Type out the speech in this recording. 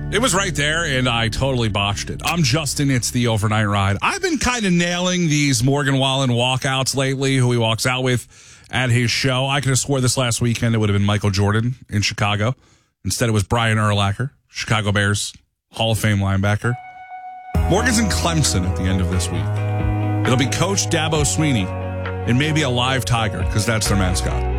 It was right there, and I totally botched it. I'm Justin. It's the Overnight Ride. I've been kind of nailing these Morgan Wallen walkouts lately, who he walks out with at his show. I could have swore this last weekend it would have been Michael Jordan in Chicago. Instead, it was Brian Urlacher, Chicago Bears Hall of Fame linebacker. Morgan's in Clemson at the end of this week. It'll be Coach Dabo Swinney and maybe a live tiger, because that's their mascot.